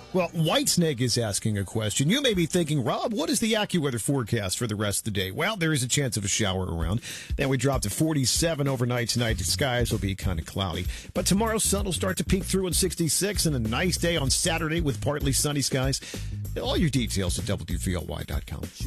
Well, Whitesnake is asking a question. You may be thinking, Rob, what is the AccuWeather forecast for the rest of the day? Well, there is a chance of a shower around. Then we drop to 47 overnight tonight. The skies will be kind of cloudy. But tomorrow, sun will start to peek through in 66, and a nice day on Saturday with partly sunny skies. All your details at WVLY.com.